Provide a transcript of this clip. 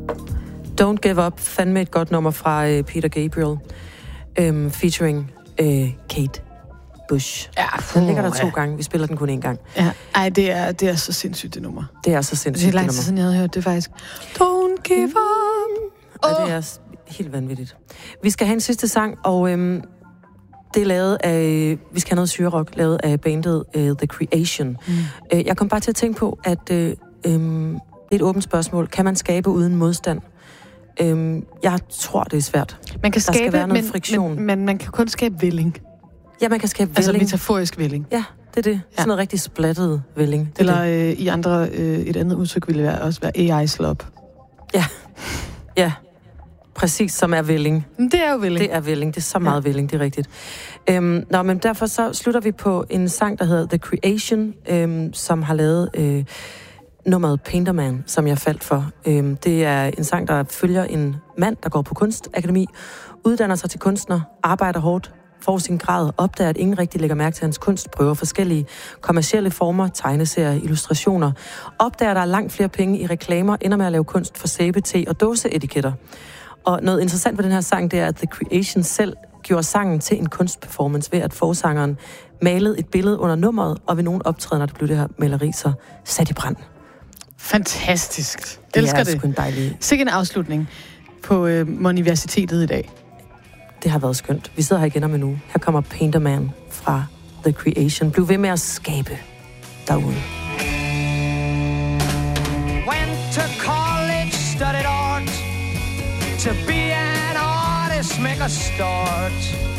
Don't Give Up, fandme et godt nummer fra Peter Gabriel, featuring Kate Bush. Ja, den ligger der 2 gange. Vi spiller den kun 1 gang. Ja, ej, det er så sindssygt, det nummer. Det er så sindssygt, det er lang tid siden, jeg havde hørt det faktisk. Don't give up. Ja, det er helt vanvittigt. Vi skal have en sidste sang, og det er lavet af, vi skal have noget syrerock, lavet af bandet The Creation. Jeg kom bare til at tænke på, at det er et åbent spørgsmål. Kan man skabe uden modstand? Jeg tror, det er svært. Man kan skabe, der skal være noget friktion. Men man kan kun skabe vælling. Ja, man kan skabe altså vælling. metaforisk vælling. Ja, det er det. Sådan noget rigtig splattet vælling. Eller i andre, et andet udtryk ville også være AI-slop. Ja. Præcis, som er vælling. Det er jo vælling. Det er vælling. Det er så meget vælling, det er rigtigt. Men derfor så slutter vi på en sang, der hedder The Creation, som har lavet nummeret Painterman, som jeg faldt for. Det er en sang, der følger en mand, der går på kunstakademi, uddanner sig til kunstner, arbejder hårdt, får sin grad, opdager, at ingen rigtig lægger mærke til hans kunst, prøver forskellige kommercielle former, tegneserier, illustrationer, opdager, der er langt flere penge i reklamer, ender med at lave kunst for sæbe, te og dåseetiketter. Og noget interessant ved den her sang, det er, at The Creation selv gjorde sangen til en kunstperformance ved, at forsangeren malede et billede under nummeret, og ved nogle optrædener, der blev det her maleri så sat i brand. Fantastisk. Det elsker er det. Sgu en dejlig... Sikke en afslutning på Universitetet i dag. Det har været skønt. Vi sidder her igen om en uge. Her kommer Painterman fra The Creation. Bliv ved med at skabe derude. Went to college, studied art. To be an artist, make a start.